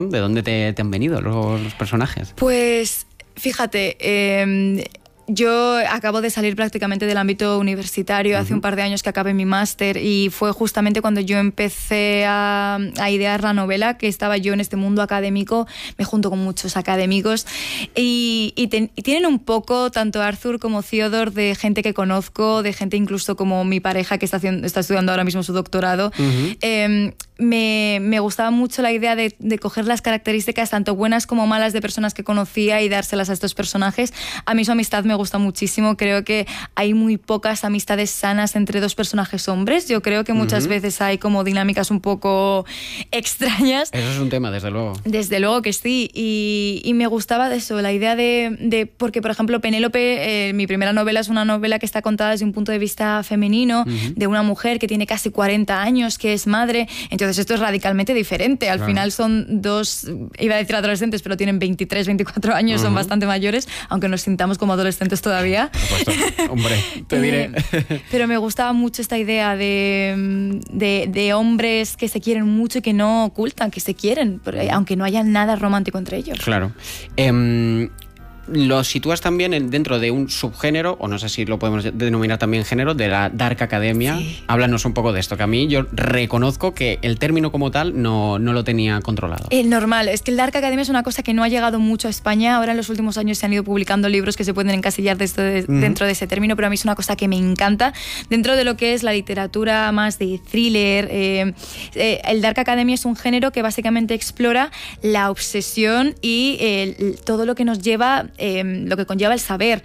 ¿De dónde te han venido los personajes? Pues fíjate, yo acabo de salir prácticamente del ámbito universitario. Hace un par de años que acabé mi máster y fue justamente cuando yo empecé a idear la novela, que estaba yo en este mundo académico, me junto con muchos académicos y tienen un poco, tanto Arthur como Theodore, de gente que conozco, de gente incluso como mi pareja que está estudiando ahora mismo su doctorado. Me gustaba mucho la idea de coger las características tanto buenas como malas de personas que conocía y dárselas a estos personajes. A mí su amistad me gusta muchísimo. Creo que hay muy pocas amistades sanas entre dos personajes hombres. Yo creo que muchas veces hay como dinámicas un poco extrañas. Eso es un tema, desde luego. Desde luego que sí. Y me gustaba de eso, la idea porque, por ejemplo, Penélope, mi primera novela es una novela que está contada desde un punto de vista femenino, de una mujer que tiene casi 40 años, que es madre. Entonces esto es radicalmente diferente. Al final son dos, iba a decir adolescentes, pero tienen 23, 24 años, son bastante mayores, aunque nos sintamos como adolescentes todavía. Por supuesto. Hombre, te diré. Pero me gustaba mucho esta idea de hombres que se quieren mucho y que no ocultan que se quieren, aunque no haya nada romántico entre ellos. Claro. Lo sitúas también dentro de un subgénero, o no sé si lo podemos denominar también género, de la Dark Academia. Sí. Háblanos un poco de esto, que a mí yo reconozco que el término como tal no lo tenía controlado. Normal, es que el Dark Academia es una cosa que no ha llegado mucho a España. Ahora en los últimos años se han ido publicando libros que se pueden encasillar dentro de ese término, pero a mí es una cosa que me encanta. Dentro de lo que es la literatura más de thriller, el Dark Academia es un género que básicamente explora la obsesión y todo lo que nos lleva, lo que conlleva el saber.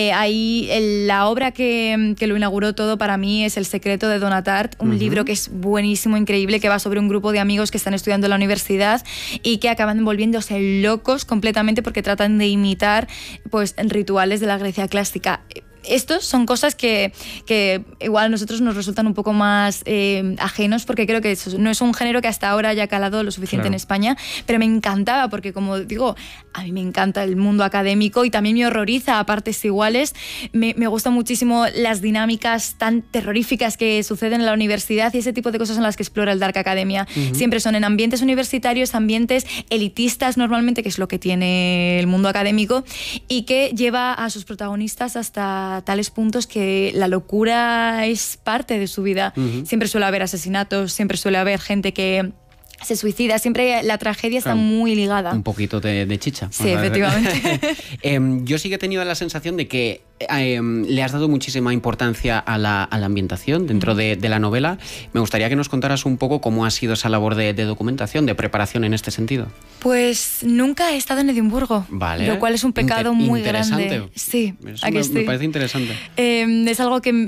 La obra que lo inauguró todo para mí es El secreto de Donna Tartt, un libro que es buenísimo, increíble, que va sobre un grupo de amigos que están estudiando en la universidad y que acaban volviéndose locos completamente porque tratan de imitar pues rituales de la Grecia clásica. Estos son cosas que igual a nosotros nos resultan un poco más ajenos, porque creo que eso no es un género que hasta ahora haya calado lo suficiente en España, pero me encantaba porque, como digo, a mí me encanta el mundo académico y también me horroriza a partes iguales. Me gustan muchísimo las dinámicas tan terroríficas que suceden en la universidad y ese tipo de cosas son las que explora el Dark Academia. Siempre son en ambientes universitarios, ambientes elitistas normalmente, que es lo que tiene el mundo académico, y que lleva a sus protagonistas hasta tales puntos que la locura es parte de su vida. Siempre suele haber asesinatos, siempre suele haber gente que se suicida, siempre la tragedia está muy ligada. Un poquito de chicha. Sí, efectivamente. Yo sí que he tenido la sensación de que le has dado muchísima importancia a la ambientación dentro de la novela. Me gustaría que nos contaras un poco cómo ha sido esa labor de documentación, de preparación en este sentido. Pues nunca he estado en Edimburgo, vale. Lo cual es un pecado muy grande. Sí, me parece interesante. Es algo que,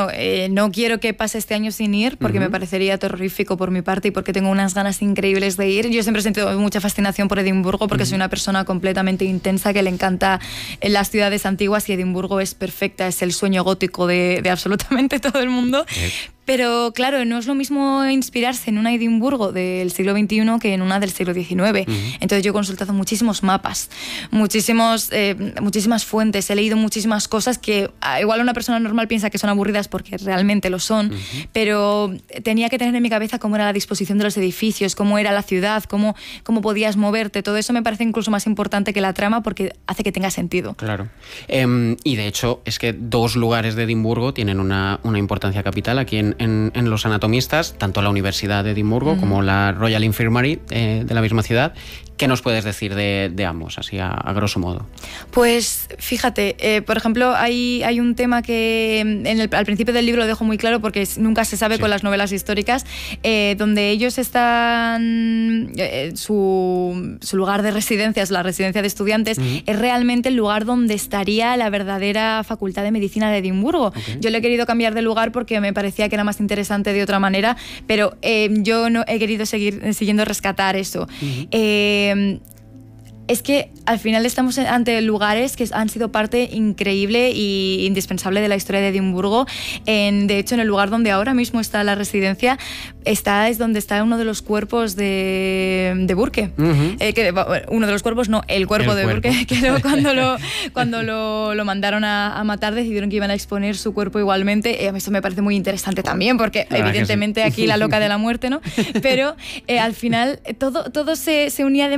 no quiero que pase este año sin ir, porque me parecería terrorífico por mi parte y porque tengo unas ganas increíbles de ir. Yo siempre he sentido mucha fascinación por Edimburgo porque soy una persona completamente intensa que le encanta las ciudades antiguas y Edimburgo es perfecta, es el sueño gótico de absolutamente todo el mundo. Pero claro, no es lo mismo inspirarse en una Edimburgo del siglo XXI que en una del siglo XIX. Entonces yo he consultado muchísimos mapas, muchísimas fuentes, he leído muchísimas cosas que igual una persona normal piensa que son aburridas porque realmente lo son, pero tenía que tener en mi cabeza cómo era la disposición de los edificios, cómo era la ciudad, cómo podías moverte. Todo eso me parece incluso más importante que la trama porque hace que tenga sentido. Claro. Y de hecho es que dos lugares de Edimburgo tienen una importancia capital aquí en Los Anatomistas, tanto la Universidad de Edimburgo como la Royal Infirmary de la misma ciudad. ¿Qué nos puedes decir de ambos, así a grosso modo? Pues fíjate, por ejemplo, hay un tema que al principio del libro lo dejo muy claro porque nunca se sabe con las novelas históricas, donde ellos están, su lugar de residencia es la residencia de estudiantes, es realmente el lugar donde estaría la verdadera Facultad de Medicina de Edimburgo. Yo le he querido cambiar de lugar porque me parecía que era más interesante de otra manera, pero yo no he querido seguir rescatar eso. es que al final estamos ante lugares que han sido parte increíble e indispensable de la historia de Edimburgo. De hecho, en el lugar donde ahora mismo está la residencia, es donde está uno de los cuerpos de Burke. Uno de los cuerpos, no, el cuerpo de Burke, que luego cuando lo mandaron a matar decidieron que iban a exponer su cuerpo igualmente. Esto me parece muy interesante también, porque evidentemente aquí la loca de la muerte, ¿no? Pero al final todo se unía de